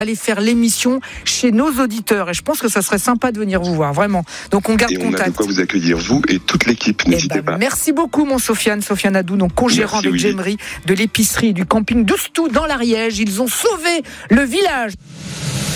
aller faire l'émission chez nos auditeurs et je pense que ça serait sympa de venir vous voir, vraiment. Donc on garde contact. Et on a de quoi vous accueillir, vous et toute l'équipe, n'hésitez pas. Merci beaucoup mon Sofiane Adou, donc co-gérant avec J'aimerie de l'épicerie du camping d'Oustou dans l'Ariège. Ils ont sauvé le village.